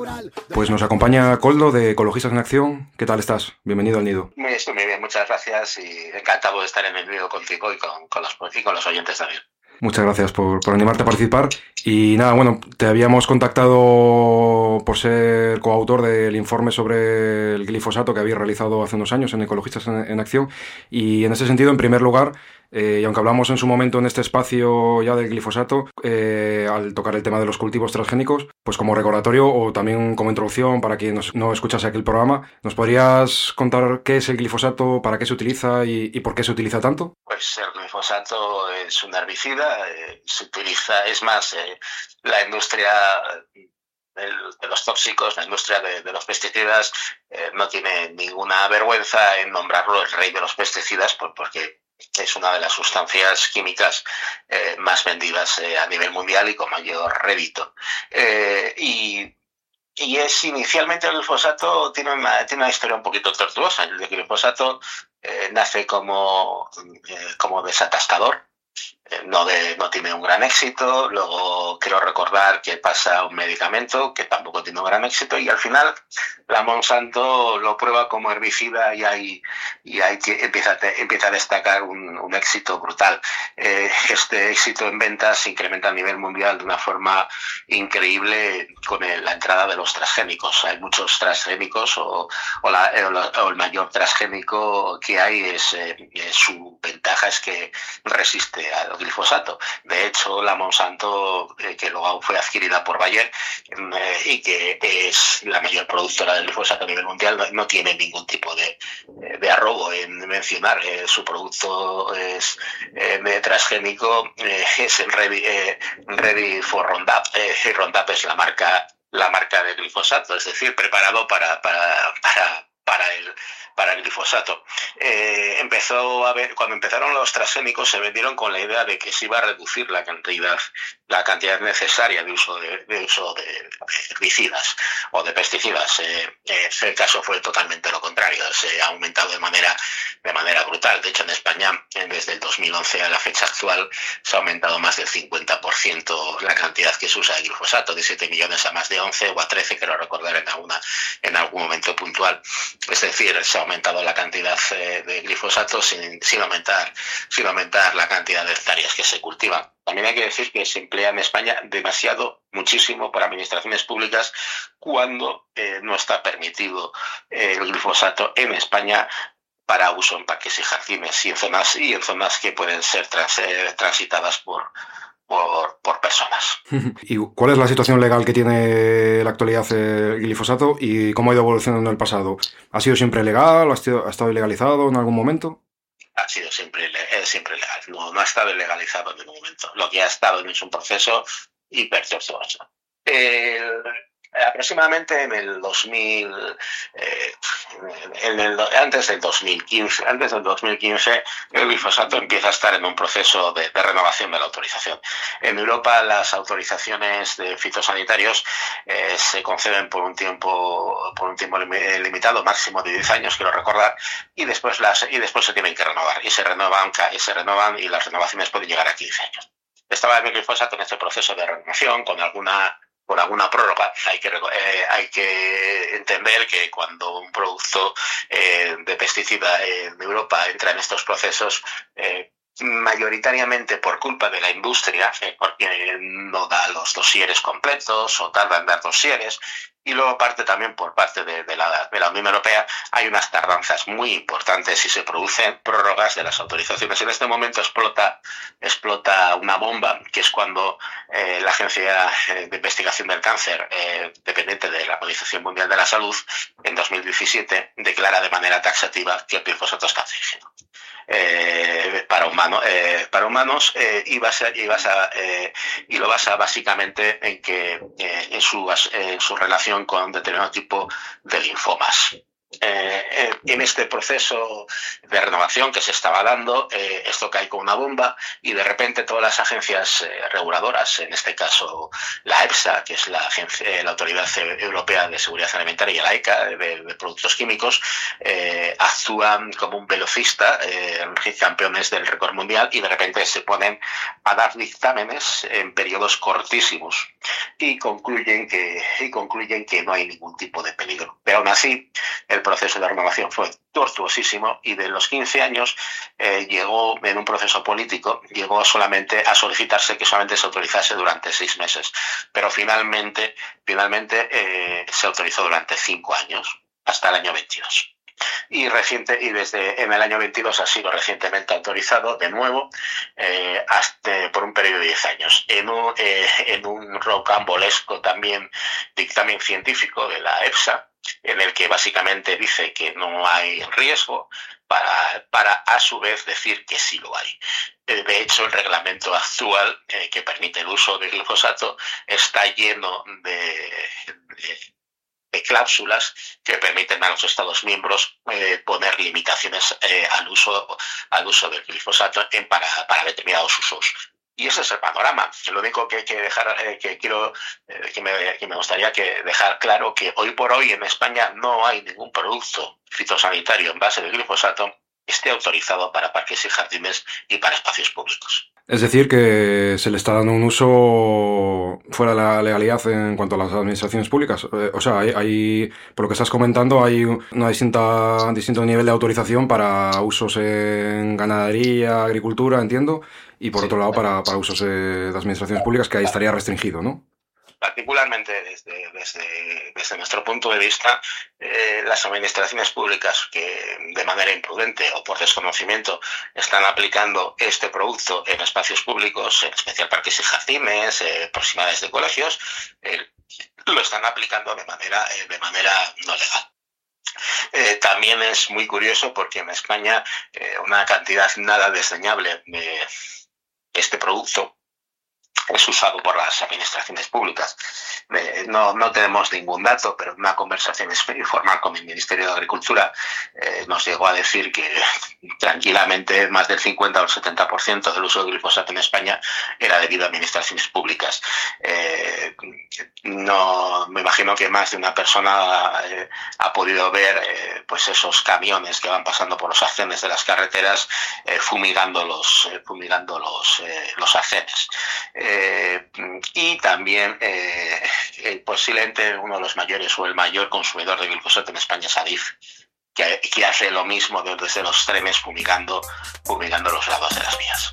Pues nos acompaña Koldo de Ecologistas en Acción. ¿Qué tal estás? Bienvenido al nido. Estoy muy bien, muchas gracias y encantado de estar en el nido contigo y con los oyentes también. Muchas gracias por animarte a participar. Y nada, bueno, te habíamos contactado por ser coautor del informe sobre el glifosato que había realizado hace unos años en Ecologistas en Acción. Y en ese sentido, en primer lugar, y aunque hablamos en su momento en este espacio ya del glifosato, al tocar el tema de los cultivos transgénicos, pues como recordatorio o también como introducción para quien no escuchase aquel programa, ¿nos podrías contar qué es el glifosato, para qué se utiliza y por qué se utiliza tanto? Pues el glifosato es un herbicida, se utiliza, es más, la industria de los tóxicos, la industria de los pesticidas, no tiene ninguna vergüenza en nombrarlo el rey de los pesticidas porque es una de las sustancias químicas más vendidas a nivel mundial y con mayor rédito. Y es inicialmente el glifosato tiene una historia un poquito tortuosa. El glifosato nace como desatascador. No tiene un gran éxito. Luego quiero recordar que pasa a un medicamento que tampoco tiene un gran éxito y al final la Monsanto lo prueba como herbicida y ahí empieza a destacar un éxito brutal. Este éxito en ventas se incrementa a nivel mundial de una forma increíble con la entrada de los transgénicos. Hay muchos transgénicos o el mayor transgénico que hay su ventaja es que resiste al glifosato. De hecho, la Monsanto, que luego fue adquirida por Bayer y que es la mayor productora del glifosato a nivel mundial, no tiene ningún tipo de arrobo en mencionar. Su producto es transgénico, es el Ready for Roundup. Roundup es la marca de glifosato, es decir, preparado para el glifosato. Cuando empezaron los transgénicos se vendieron con la idea de que se iba a reducir la cantidad necesaria de uso de herbicidas o de pesticidas. El caso fue totalmente lo contrario, se ha aumentado de manera brutal. De hecho, en España, desde el 2011 a la fecha actual, se ha aumentado más del 50% la cantidad que se usa de glifosato, de 7 millones a más de 11 o a 13, quiero recordar en algún momento puntual. Es decir, se ha aumentado la cantidad de glifosato sin aumentar la cantidad de hectáreas que se cultivan. También hay que decir que se emplea en España muchísimo por administraciones públicas cuando no está permitido el glifosato en España para uso en parques y jardines y en zonas que pueden ser transitadas por personas. ¿Y cuál es la situación legal que tiene en la actualidad el glifosato y cómo ha ido evolucionando en el pasado? ¿Ha sido siempre legal? ¿Ha estado ilegalizado en algún momento? Ha sido siempre legal, no ha estado ilegalizado en ningún momento. Lo que ha estado es un proceso hipertortuoso. Aproximadamente en el 2000, antes del 2015, el glifosato empieza a estar en un proceso de renovación de la autorización. En Europa las autorizaciones de fitosanitarios se conceden por un tiempo limitado, máximo de 10 años, quiero recordar, y después se tienen que renovar, y se renovan y las renovaciones pueden llegar a 15 años. Estaba el glifosato en este proceso de renovación con alguna prórroga. Hay que entender que cuando un producto de pesticida en Europa entra en estos procesos, mayoritariamente por culpa de la industria, porque no da los dosieres completos o tarda en dar dosieres, y luego también por parte de la Unión Europea hay unas tardanzas muy importantes y se producen prórrogas de las autorizaciones. En este momento explota una bomba, que es cuando la Agencia de Investigación del Cáncer, dependiente de la Organización Mundial de la Salud, en 2017 declara de manera taxativa que el glifosato es cancerígeno. Para humanos y lo basa básicamente en que en su relación con determinado tipo de linfomas. En este proceso de renovación que se estaba dando, esto cae como una bomba y de repente todas las agencias reguladoras, en este caso la EFSA, que es la Autoridad Europea de Seguridad Alimentaria, y la ECA, de Productos Químicos, actúan como un velocista, campeones del récord mundial, y de repente se ponen a dar dictámenes en periodos cortísimos y concluyen que no hay ningún tipo de peligro. Pero aún así, el proceso de renovación fue tortuosísimo y de los 15 años llegó en un proceso político, llegó solamente a solicitarse que solamente se autorizase durante 6 meses, pero finalmente se autorizó durante 5 años, hasta el año 22. Y desde en el año 22 ha sido recientemente autorizado de nuevo por un periodo de 10 años en un rocambolesco también dictamen científico de la EFSA, en el que básicamente dice que no hay riesgo para a su vez decir que sí lo hay. De hecho, el reglamento actual que permite el uso del glifosato está lleno de cláusulas que permiten a los Estados miembros poner limitaciones al uso del glifosato para determinados usos. Y ese es el panorama. Lo único que hay que dejar, que me gustaría dejar claro, que hoy por hoy en España no hay ningún producto fitosanitario en base de glifosato que esté autorizado para parques y jardines y para espacios públicos. Es decir, que se le está dando un uso fuera de la legalidad en cuanto a las administraciones públicas. O sea, por lo que estás comentando, hay un distinto nivel de autorización para usos en ganadería, agricultura, entiendo, y por otro lado para usos de administraciones públicas, que ahí estaría restringido, ¿no? Particularmente desde nuestro punto de vista, las administraciones públicas que de manera imprudente o por desconocimiento están aplicando este producto en espacios públicos, en especial parques y jardines, proximidades de colegios, lo están aplicando de manera no legal. También es muy curioso porque en España una cantidad nada desdeñable de este producto es usado por las administraciones públicas. No tenemos ningún dato, pero en una conversación informal con el Ministerio de Agricultura nos llegó a decir que tranquilamente más del 50 o el 70% del uso de glifosato en España era debido a administraciones públicas. No, me imagino que más de una persona ha podido ver pues esos camiones que van pasando por los arcenes de las carreteras fumigando los arcenes. Y también posiblemente uno de los mayores o el mayor consumidor de glifosato en España es Adif, que hace lo mismo desde los trenes fumigando los lados de las vías.